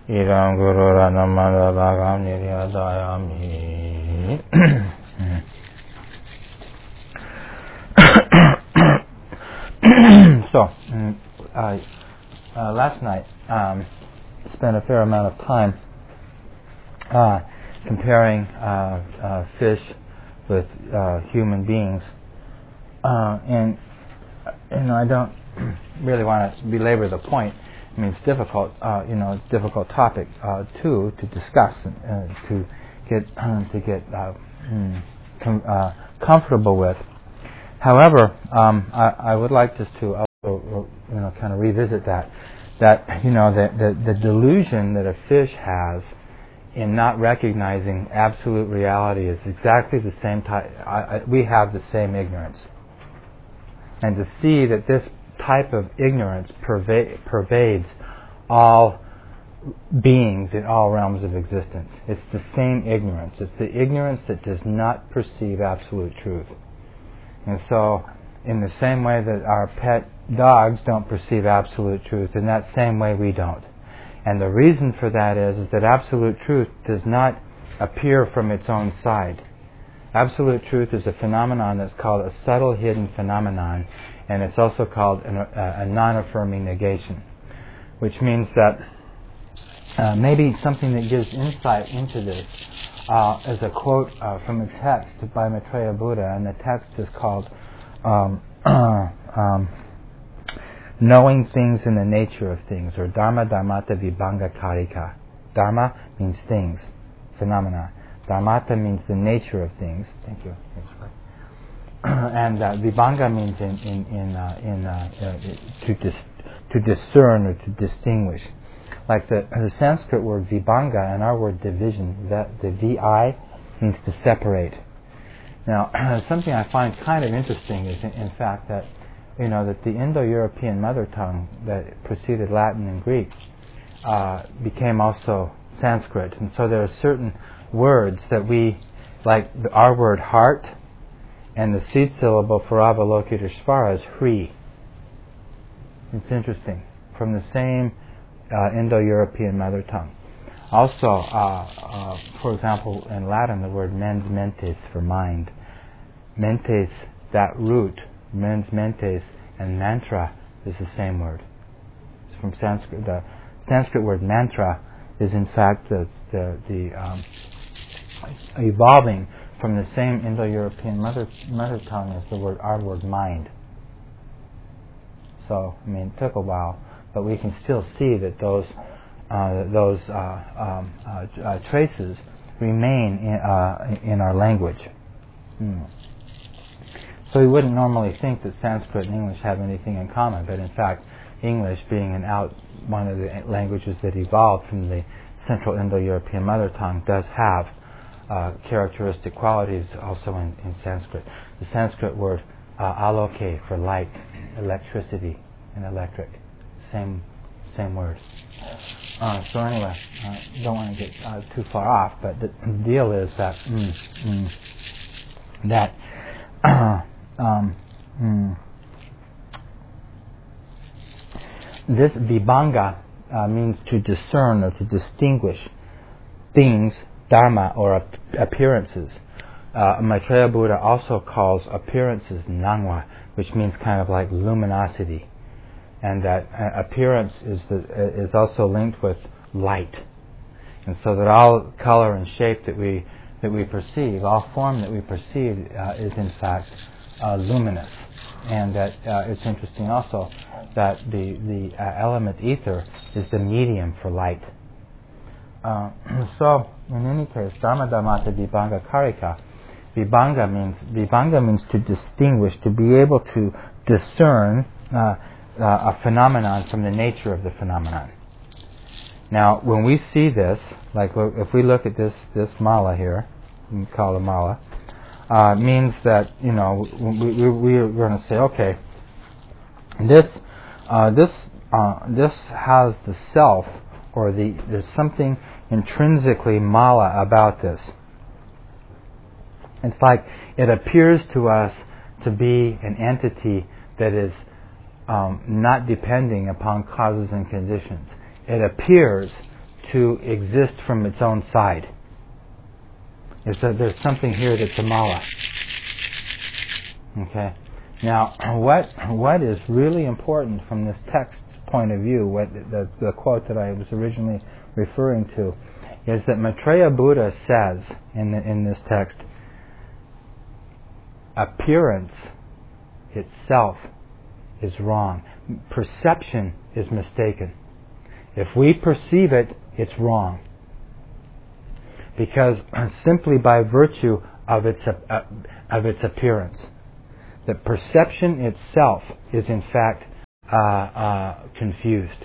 Idam Guru Ranamanda Bhagam Niryadayami. So, last night spent a fair amount of time comparing fish with human beings, and I don't really want to belabor the point. I mean, it's difficult, difficult topic to discuss and to get comfortable with. However, I would like just to also, kind of revisit that the delusion that a fish has in not recognizing absolute reality is exactly the same type. We have the same ignorance, and to see that this type of ignorance pervades all beings in all realms of existence. It's the same ignorance. It's the ignorance that does not perceive absolute truth. And so, in the same way that our pet dogs don't perceive absolute truth, in that same way we don't. And the reason for that is that absolute truth does not appear from its own side. Absolute truth is a phenomenon that's called a subtle hidden phenomenon, and it's also called a non-affirming negation, which means that maybe something that gives insight into this is a quote from a text by Maitreya Buddha, and the text is called Knowing Things in the Nature of Things, or Dharma Dharmata Vibhanga Karika. Dharma means things, phenomena. Dharmata means the nature of things. Thank you. And Vibhanga means to discern or to distinguish. Like the Sanskrit word Vibhanga and our word division, that the Vi means to separate. Now, something I find kind of interesting is, in fact, that that the Indo-European mother tongue that preceded Latin and Greek became also Sanskrit, and so there are certain words that we, like our word heart, and the seed syllable for Avalokiteshvara is Hri. It's interesting, from the same Indo-European mother tongue. Also, for example, in Latin, the word mens mentes for mind. Mentes, that root, mens mentes, and mantra is the same word. It's from Sanskrit. The Sanskrit word mantra is in fact the evolving from the same Indo-European mother tongue as our word mind. So, it took a while, but we can still see that those traces remain in our language. So we wouldn't normally think that Sanskrit and English have anything in common, but in fact, English, being one of the languages that evolved from the Central Indo-European mother tongue, does have characteristic qualities also in Sanskrit. The Sanskrit word aloke for light, electricity, and electric, same word. So anyway, don't want to get too far off, but the deal is that this vibhanga means to discern or to distinguish things, dharma, or appearances. Maitreya Buddha also calls appearances nangwa, which means kind of like luminosity, and that appearance is also linked with light, and so that all color and shape that we perceive, all form that we perceive, is in fact luminous. And that it's interesting also that the element ether is the medium for light. So, in any case, Dharma Dharmata Vibhanga Karika. Vibhanga means to distinguish, to be able to discern a phenomenon from the nature of the phenomenon. Now, when we see this, like if we look at this mala here, we call it mala, means that we're going to say, okay, this has the self, or there's something intrinsically mala about this. It's like it appears to us to be an entity that is not depending upon causes and conditions. It appears to exist from its own side. There's something here that's a mala. Okay. Now, what is really important from this text's point of view, what the quote that I was originally referring to, is that Maitreya Buddha says in this text, appearance itself is wrong. Perception is mistaken. If we perceive it, it's wrong. Because simply by virtue of its appearance, the perception itself is in fact confused.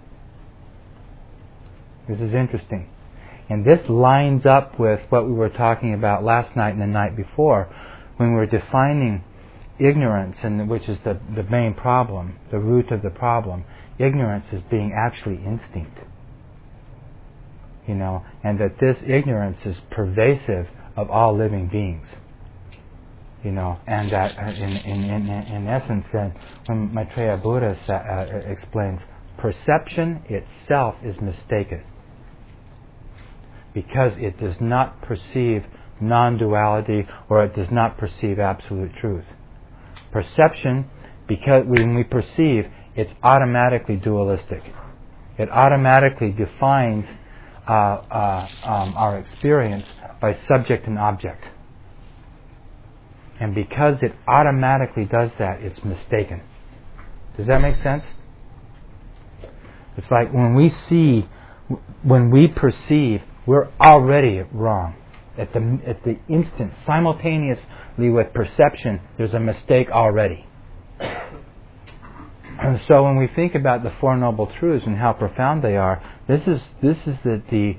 This is interesting. And this lines up with what we were talking about last night and the night before, when we were defining ignorance, and which is the main problem, the root of the problem. Ignorance is being actually instinct. And that this ignorance is pervasive of all living beings. And that in essence, then, when Maitreya Buddha explains, perception itself is mistaken because it does not perceive non-duality, or it does not perceive absolute truth. Perception, because when we perceive, it's automatically dualistic. It automatically defines our experience by subject and object. And because it automatically does that, it's mistaken. Does that make sense? It's like when we perceive, we're already wrong. At the instant, simultaneously with perception, there's a mistake already. And so when we think about the Four Noble Truths and how profound they are, this is the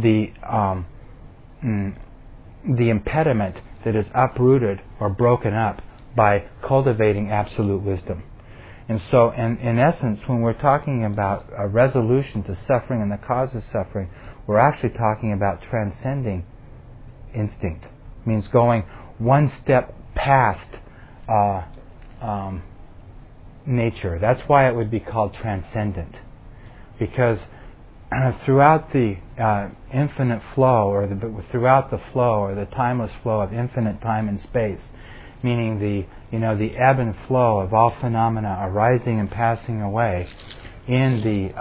impediment that is uprooted or broken up by cultivating absolute wisdom. And so, in essence, when we're talking about a resolution to suffering and the cause of suffering, we're actually talking about transcending instinct. It means going one step past nature. That's why it would be called transcendent. Because throughout the infinite flow, throughout the flow, or the timeless flow of infinite time and space, meaning the ebb and flow of all phenomena arising and passing away, in the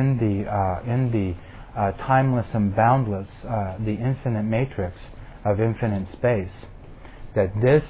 timeless and boundless, the infinite matrix of infinite space, that this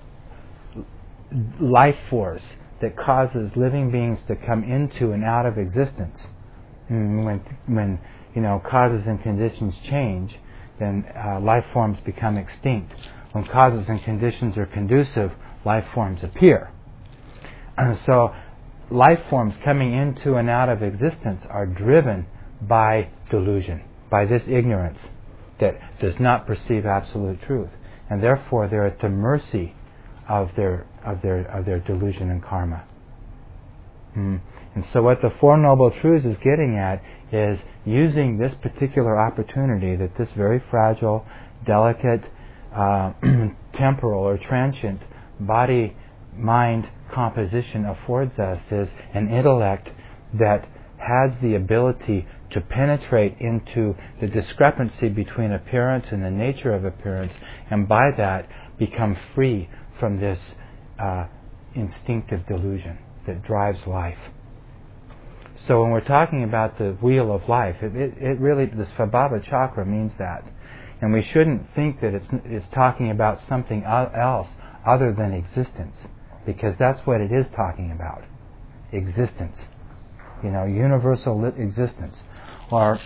life force that causes living beings to come into and out of existence, when causes and conditions change, then life forms become extinct. When causes and conditions are conducive, life forms appear. And so life forms coming into and out of existence are driven by delusion, by this ignorance that does not perceive absolute truth, and therefore they're at the mercy of their delusion and karma. And so what the Four Noble Truths is getting at is using this particular opportunity that this very fragile, delicate, temporal or transient body-mind composition affords us is an intellect that has the ability to penetrate into the discrepancy between appearance and the nature of appearance, and by that become free from this instinctive delusion that drives life. So when we're talking about the wheel of life, it really, the Svabhava Chakra means that. And we shouldn't think that it's talking about something else other than existence, because that's what it is talking about. Existence. Universal existence. Or,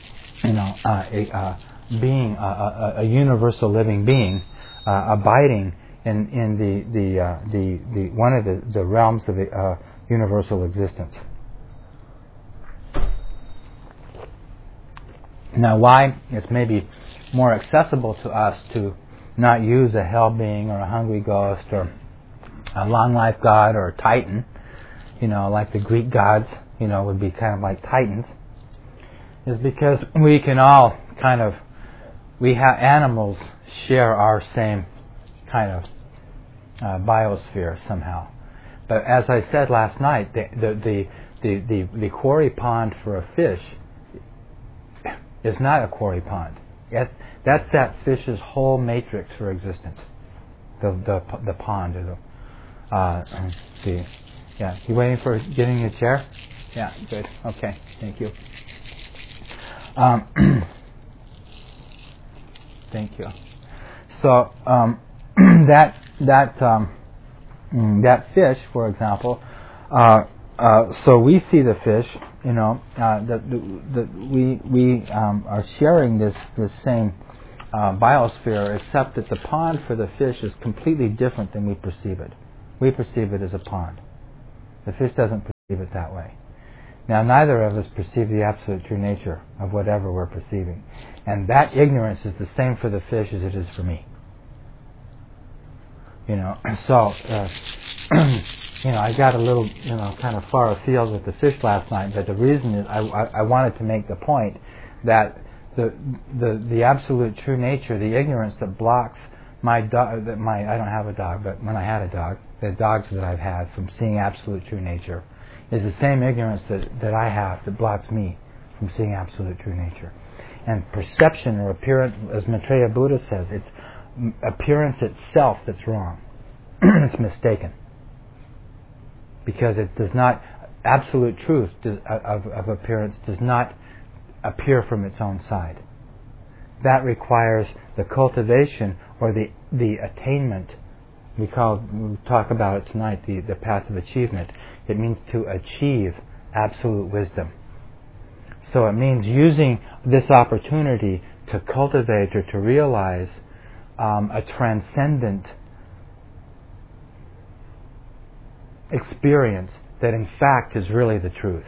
being a universal living being, abiding in the one of the realms of universal existence. Now, why it's maybe more accessible to us to not use a hell being or a hungry ghost or a long life god or a titan, like the Greek gods, would be kind of like titans, is because we can all animals share our same kind of biosphere somehow. But as I said last night, the quarry pond for a fish is not a quarry pond. That's that fish's whole matrix for existence. The pond or the yeah. You waiting for getting a chair? Yeah, good. Okay, thank you. Thank you. So that fish, for example, so we see the fish, that we are sharing this same biosphere, except that the pond for the fish is completely different than we perceive it. We perceive it as a pond. The fish doesn't perceive it that way. Now, neither of us perceive the absolute true nature of whatever we're perceiving. And that ignorance is the same for the fish as it is for me. So, I got a little, kind of far afield with the fish last night, but the reason is I wanted to make the point that the absolute true nature, the ignorance that blocks my dog, I don't have a dog, but when I had a dog, the dogs that I've had from seeing absolute true nature, is the same ignorance that I have that blocks me from seeing absolute true nature. And perception or appearance, as Maitreya Buddha says, it's appearance itself that's wrong. It's mistaken. Because it does not, absolute truth of appearance does not appear from its own side. That requires the cultivation or the attainment. We talk about it tonight, the path of achievement. It means to achieve absolute wisdom. So it means using this opportunity to cultivate or to realize a transcendent experience that in fact is really the truth.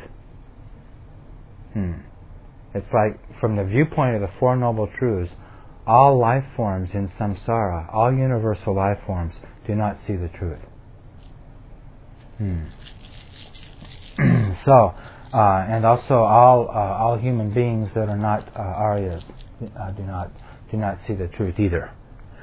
It's like, from the viewpoint of the Four Noble Truths, all life forms in samsara, all universal life forms, do not see the truth. So, and also all human beings that are not Aryas do not see the truth either.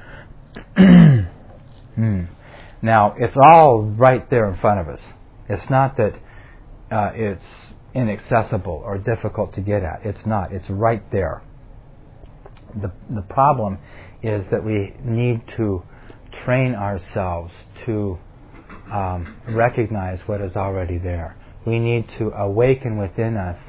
Now, it's all right there in front of us. It's not that it's inaccessible or difficult to get at. It's not. It's right there. The problem is that we need to train ourselves to recognize what is already there. We need to awaken within us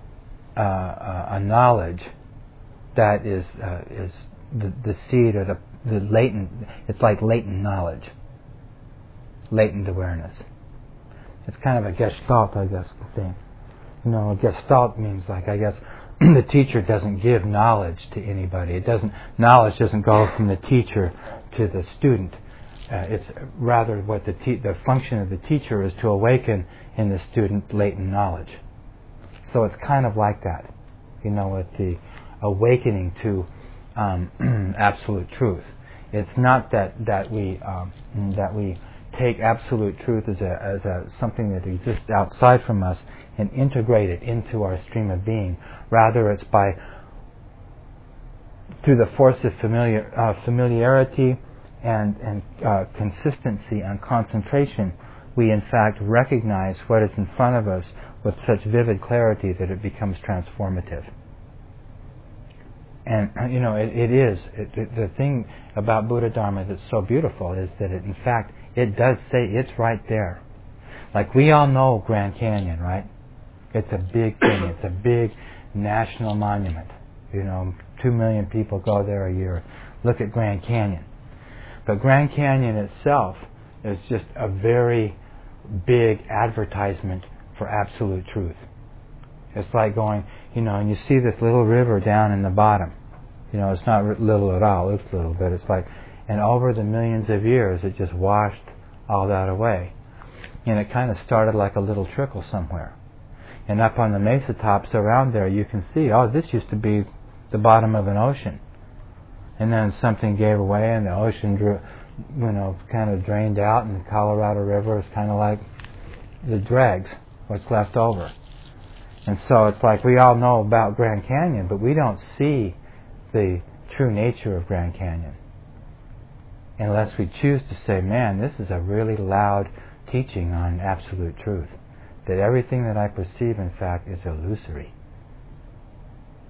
a knowledge that is the seed or the latent. It's like latent knowledge, latent awareness. It's kind of a gestalt, I guess, thing. A gestalt means, like, I guess, the teacher doesn't give knowledge to anybody. Knowledge doesn't go from the teacher to the student. It's rather what the function of the teacher is to awaken in the student latent knowledge. So it's kind of like that, with the awakening to absolute truth. It's not that we take absolute truth as something that exists outside from us and integrate it into our stream of being. Rather, it's through the force of familiarity and consistency and concentration, we in fact recognize what is in front of us with such vivid clarity that it becomes transformative. And it is the thing about Buddha Dharma that's so beautiful is that it does say it's right there. Like, we all know Grand Canyon, right? It's a big thing. It's a big national monument. 2 million people go there a year. Look at Grand Canyon. But Grand Canyon itself is just a very big advertisement for absolute truth. It's like going, and you see this little river down in the bottom. It's not little at all. It looks little, but it's like, and over the millions of years, it just washed all that away. And it kind of started like a little trickle somewhere. And up on the mesa tops around there, you can see, this used to be the bottom of an ocean. And then something gave away, and the ocean kind of drained out, and the Colorado River is kind of like the dregs, what's left over. And so it's like we all know about Grand Canyon, but we don't see the true nature of Grand Canyon unless we choose to say, man, this is a really loud teaching on absolute truth, that everything that I perceive, in fact, is illusory.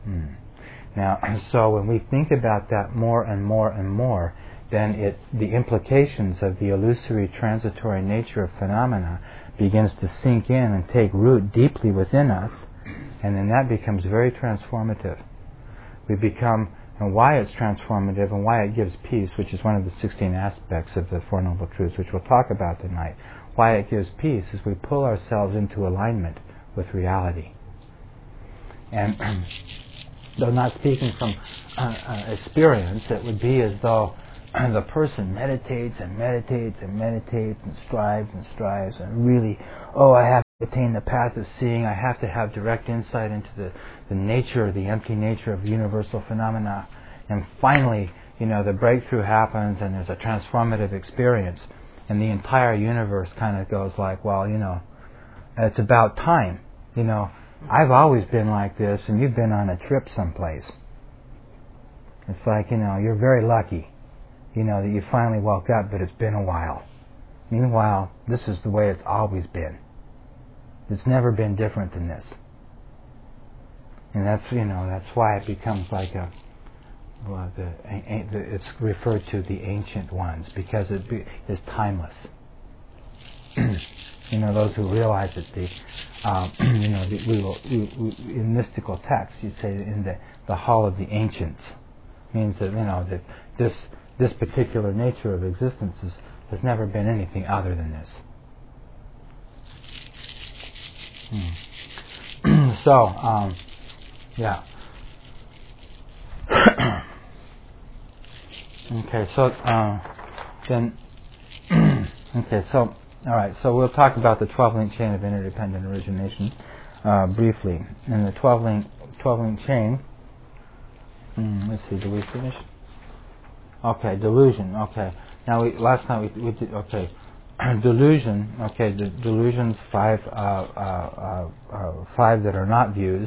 Now, so when we think about that more and more and more, then the implications of the illusory transitory nature of phenomena begins to sink in and take root deeply within us, and then that becomes very transformative. We become, and why it's transformative and why it gives peace, which is one of the 16 aspects of the Four Noble Truths, which we'll talk about tonight. Why it gives peace is we pull ourselves into alignment with reality. And though not speaking from experience, it would be as though the person meditates and meditates and meditates and strives and really, I have to attain the path of seeing. I have to have direct insight into the nature, the empty nature of universal phenomena. And finally, the breakthrough happens and there's a transformative experience. And the entire universe kind of goes like, well, it's about time. I've always been like this and you've been on a trip someplace. It's like, you're very lucky, that you finally woke up, but it's been a while. Meanwhile, this is the way it's always been. It's never been different than this. And that's why it becomes like it's referred to the ancient ones, because it is timeless. Those who realize it, in mystical texts, you say in the hall of the ancients, means that that this particular nature of existence has never been anything other than this. So, yeah. Okay, so then. Okay, so. All right, so we'll talk about the 12-link chain of interdependent origination briefly. And the 12-link chain, let's see, did we finish? Okay, delusion, okay. Now, last night we did, okay. Delusion, okay, the delusions, five that are not views.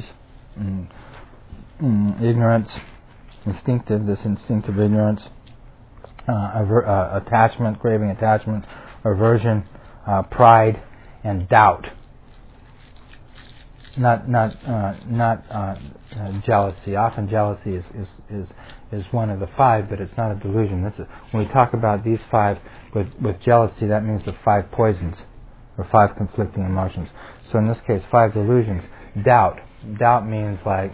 Ignorance, this instinctive ignorance, attachment, craving attachment, aversion, pride, and doubt. Not jealousy. Often jealousy is one of the five, but it's not a delusion. When we talk about these five with jealousy, that means the five poisons, or five conflicting emotions. So in this case, five delusions. Doubt. Doubt means like,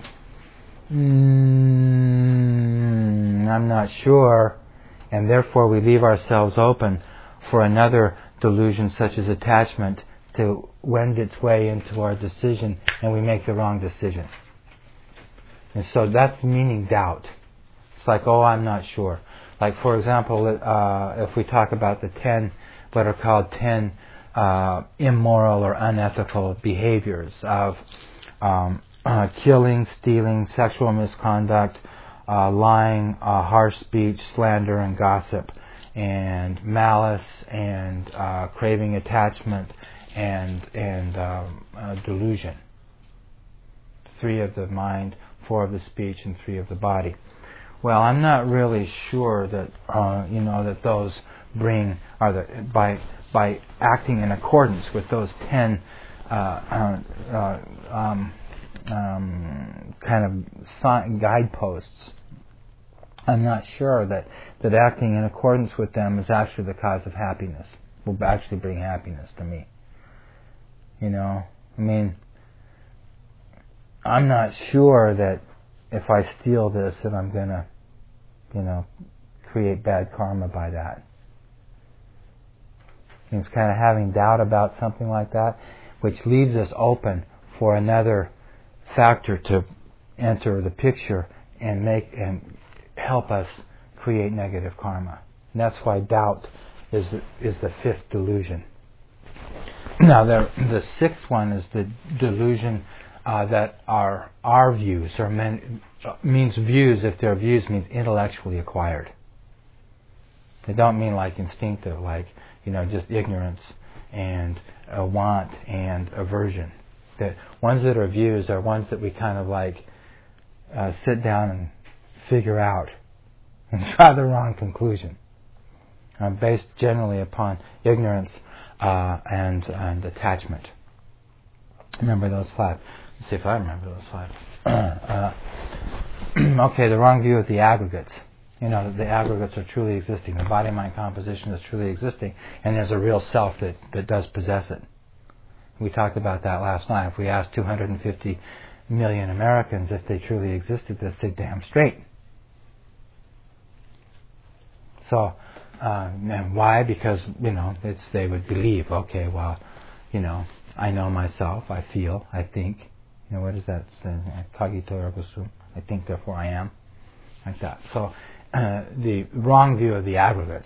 I'm not sure, and therefore we leave ourselves open for another delusion such as attachment to wend its way into our decision, and we make the wrong decision. And so that's meaning doubt. It's like, I'm not sure. Like, for example, if we talk about the 10, what are called 10 immoral or unethical behaviors of killing, stealing, sexual misconduct, lying, harsh speech, slander, and gossip, and malice, and craving attachment, and delusion. 3 of the mind, 4 of the speech, and 3 of the body. Well, I'm not really sure that that those bring by acting in accordance with those 10 kind of guideposts. I'm not sure that acting in accordance with them is actually the cause of happiness, will actually bring happiness to me. I'm not sure that if I steal this that I'm going to, create bad karma by that. It's kind of having doubt about something like that, which leaves us open for another factor to enter the picture and help us create negative karma. And that's why doubt is the 5th delusion. Now, the 6th one is the delusion that are our views, or means views. If they're views, means intellectually acquired. They don't mean like instinctive, like just ignorance and a want and aversion. The ones that are views are ones that we kind of like sit down and figure out and draw the wrong conclusion, based generally upon ignorance and attachment. Remember those 5. Let's see if I remember those 5. Okay, the wrong view of the aggregates. The aggregates are truly existing. The body-mind composition is truly existing, and there's a real self that does possess it. We talked about that last night. If we asked 250 million Americans if they truly existed, they'd say damn straight. So, and why? Because, they would believe, okay, well, I know myself, I feel, I think. What is that? Cogito ergo sum. I think, therefore I am. Like that. So, the wrong view of the aggregates.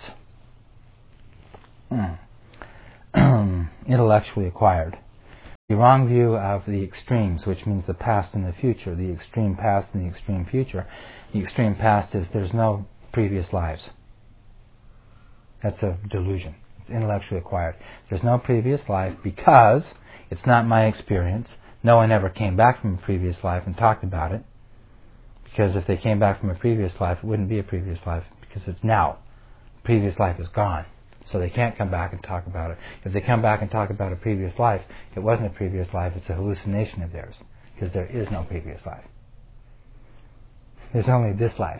Intellectually acquired. The wrong view of the extremes, which means the past and the future. The extreme past and the extreme future. The extreme past is there's no previous lives. That's a delusion. It's intellectually acquired. There's no previous life because it's not my experience. No one ever came back from a previous life and talked about it. Because if they came back from a previous life, it wouldn't be a previous life because it's now. Previous life is gone. So they can't come back and talk about it. If they come back and talk about a previous life, it wasn't a previous life, it's a hallucination of theirs. Because there is no previous life. There's only this life.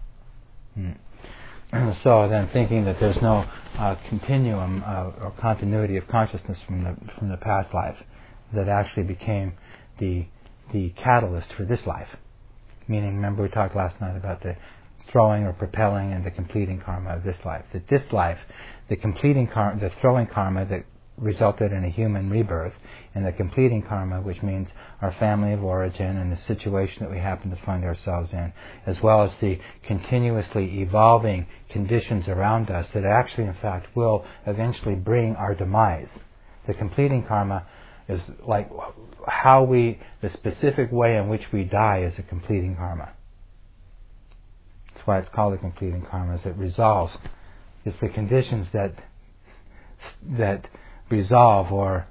So then thinking that there's no continuum or continuity of consciousness from the past life that actually became the catalyst for this life. Meaning, remember we talked last night about the throwing or propelling and the completing karma of this life. That this life, the completing karma, the throwing karma that resulted in a human rebirth, and the completing karma, which means our family of origin and the situation that we happen to find ourselves in, as well as the continuously evolving conditions around us that actually, in fact, will eventually bring our demise. The completing karma is like the specific way in which we die is a completing karma. That's why it's called a completing karma, is it resolves. It's the conditions that resolve or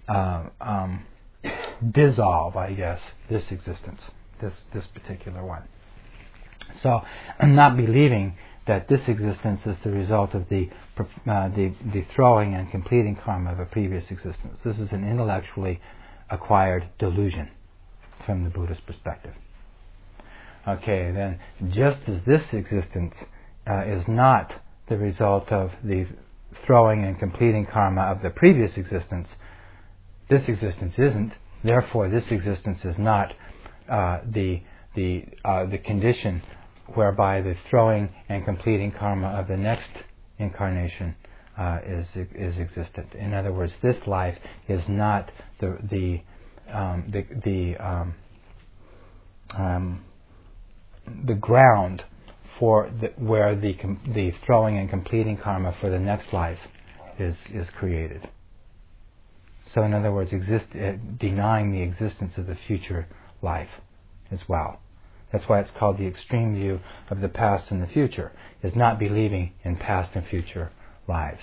dissolve, I guess, this existence, this particular one. So I'm not believing that this existence is the result of the throwing and completing karma of a previous existence. This is an intellectually acquired delusion from the Buddhist perspective. Okay, then just as this existence is not the result of the throwing and completing karma of the previous existence, this existence isn't. Therefore, this existence is not the condition whereby the throwing and completing karma of the next incarnation is existent. In other words, this life is not the ground for where the throwing and completing karma for the next life is created. So, in other words, denying the existence of the future life as well. That's why it's called the extreme view of the past and the future, is not believing in past and future lives.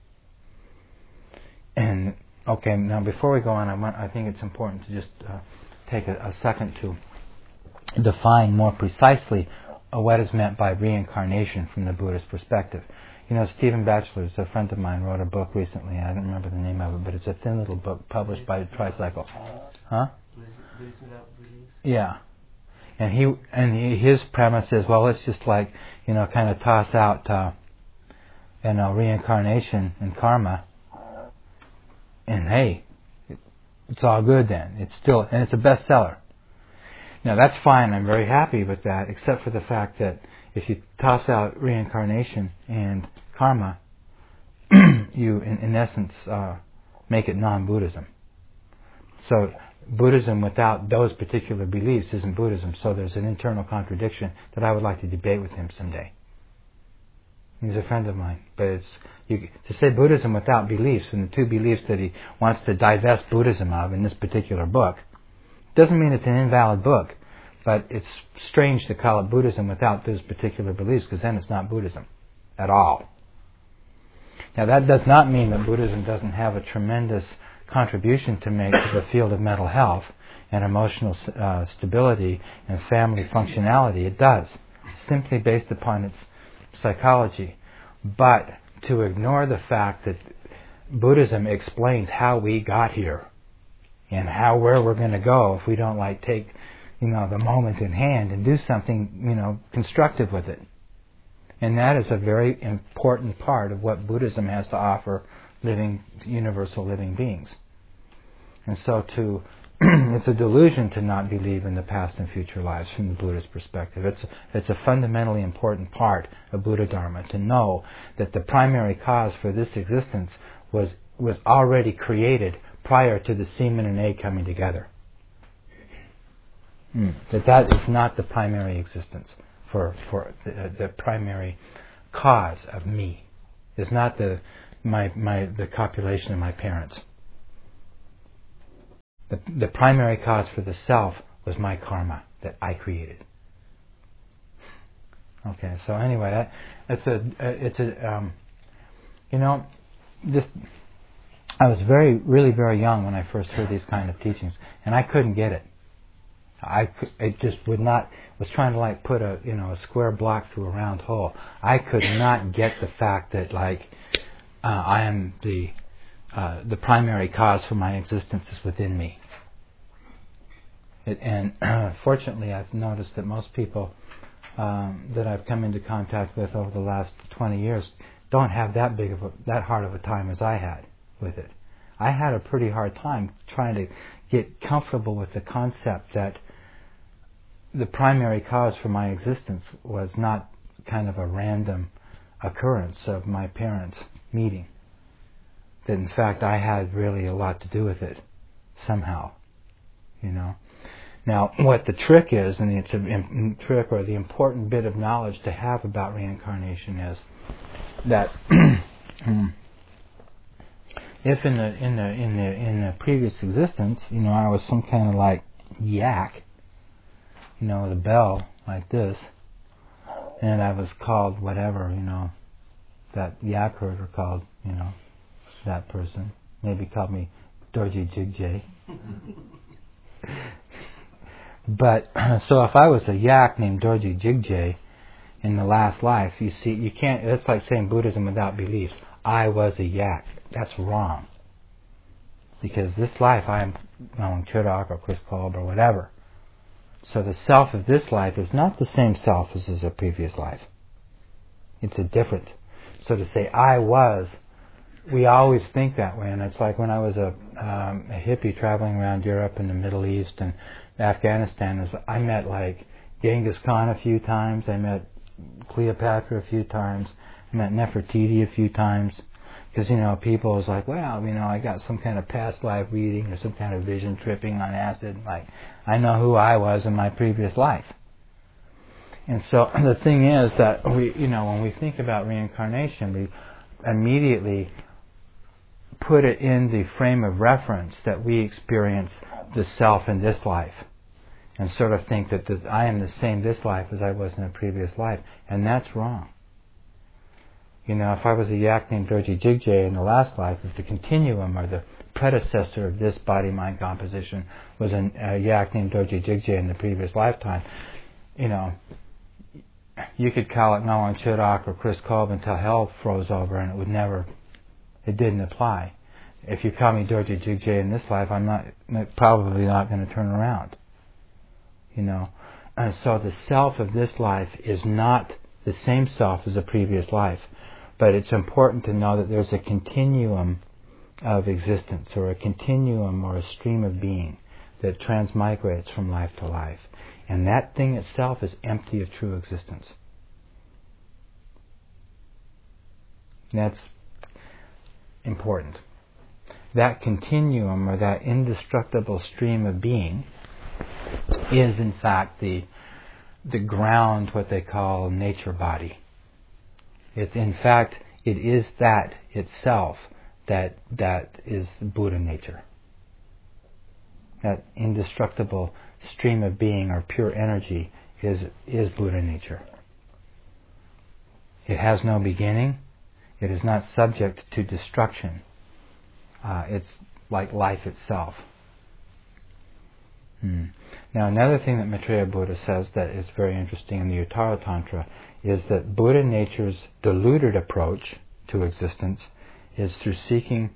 And, okay, now before we go on, I think it's important to just take a second to define more precisely what is meant by reincarnation from the Buddhist perspective. Stephen Batchelor, a friend of mine, wrote a book recently. I don't remember the name of it, but it's a thin little book published by Tricycle. Huh? Yeah. And his premise is, well, let's just kind of toss out, reincarnation and karma, and hey, it's all good then. It's a bestseller. Now that's fine. I'm very happy with that, except for the fact that if you toss out reincarnation and karma, you, in essence, make it non-Buddhism. So Buddhism without those particular beliefs isn't Buddhism. So there's an internal contradiction that I would like to debate with him someday. He's a friend of mine, but to say Buddhism without beliefs, and the two beliefs that he wants to divest Buddhism of in this particular book, doesn't mean it's an invalid book, but it's strange to call it Buddhism without those particular beliefs, because then it's not Buddhism at all. Now that does not mean that Buddhism doesn't have a tremendous contribution to make to the field of mental health and emotional stability and family functionality. It does, simply based upon its psychology. But to ignore the fact that Buddhism explains how we got here and where we're going to go if we don't take the moment in hand and do something, constructive with it. And that is a very important part of what Buddhism has to offer universal living beings. And so it's a delusion to not believe in the past and future lives from the Buddhist perspective. It's a fundamentally important part of Buddha Dharma to know that the primary cause for this existence was already created prior to the semen and egg coming together. That is not the primary existence for the primary cause of me. Is not the copulation of my parents. The primary cause for the self was my karma that I created. Okay, so anyway, I was really very young when I first heard these kind of teachings, and I couldn't get it. It just would not. Was trying to put a square block through a round hole. I could not get the fact that I am the primary cause for my existence is within me. And fortunately, I've noticed that most people that I've come into contact with over the last 20 years don't have that hard of a time as I had with it. I had a pretty hard time trying to get comfortable with the concept that the primary cause for my existence was not kind of a random occurrence of my parents meeting. That in fact I had really a lot to do with it somehow, Now, what the trick is, and it's a trick or the important bit of knowledge to have about reincarnation is that if in the previous existence, I was some kind of yak, with a bell like this, and I was called whatever, that yak herder called, that person. Maybe called me Dorji Jigjay. But, so if I was a yak named Dorji Jigjay in the last life, you see, you can't, it's like saying Buddhism without beliefs. I was a yak. That's wrong. Because this life I am Ngawang Chudak or Chris Kolb or whatever. So the self of this life is not the same self as a previous life. It's a different. So to say I was, we always think that way, and it's like when I was a hippie traveling around Europe and the Middle East and Afghanistan, I met Genghis Khan a few times, I met Cleopatra a few times, I met Nefertiti a few times, because people was like, well, I got some kind of past life reading or some kind of vision tripping on acid, I know who I was in my previous life. And so the thing is that when we think about reincarnation, we immediately put it in the frame of reference that we experience the self in this life, and sort of think that I am the same this life as I was in a previous life, and that's wrong. If I was a yak named Dorji Jigjay in the last life, if the continuum or the predecessor of this body-mind composition was a yak named Dorji Jigjay in the previous lifetime, you could call it Ngawang Chudak or Chris Kolb until hell froze over, and it didn't apply. If you call me Dorji Jigjay in this life, I'm probably not going to turn around. And so the self of this life is not the same self as a previous life, but it's important to know that there's a continuum of existence, or a continuum or a stream of being that transmigrates from life to life. And that thing itself is empty of true existence. That's important. That continuum or that indestructible stream of being is in fact the ground, what they call nature body. It is that itself that is Buddha nature. That indestructible stream of being or pure energy is Buddha nature. It has no beginning. It is not subject to destruction. It's like life itself. Now, another thing that Maitreya Buddha says that is very interesting in the Uttara Tantra is that Buddha nature's deluded approach to existence is through seeking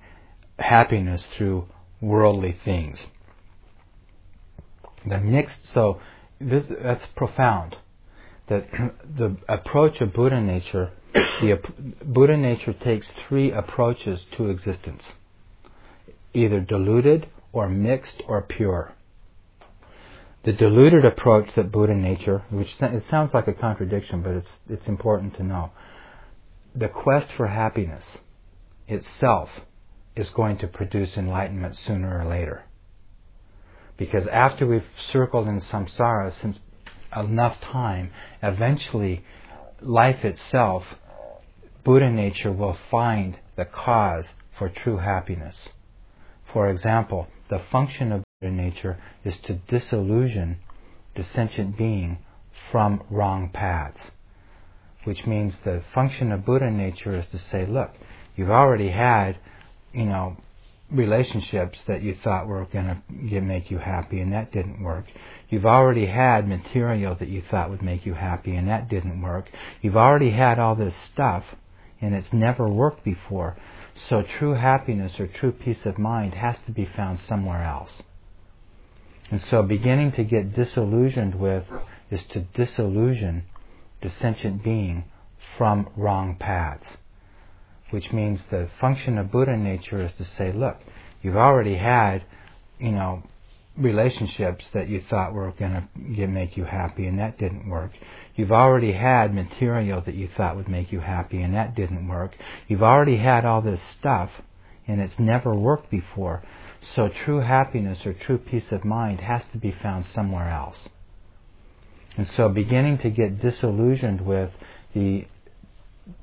happiness through worldly things. So that's profound. That the approach of Buddha nature, Buddha nature takes three approaches to existence: either diluted, or mixed, or pure. The diluted approach that Buddha nature, which it sounds like a contradiction, but it's important to know. The quest for happiness itself is going to produce enlightenment sooner or later. Because after we've circled in samsara since enough time, eventually life itself, Buddha nature will find the cause for true happiness. For example, the function of Buddha nature is to disillusion the sentient being from wrong paths. Which means the function of Buddha nature is to say, look, you've already had, relationships that you thought were going to make you happy, and that didn't work. You've already had material that you thought would make you happy, and that didn't work. You've already had all this stuff, and it's never worked before. So true happiness or true peace of mind has to be found somewhere else. And so beginning to get disillusioned with is to disillusion the sentient being from wrong paths. Which means the function of Buddha nature is to say, look, you've already had, relationships that you thought were going to make you happy, and that didn't work. You've already had material that you thought would make you happy, and that didn't work. You've already had all this stuff, and it's never worked before. So true happiness or true peace of mind has to be found somewhere else. And so beginning to get disillusioned with the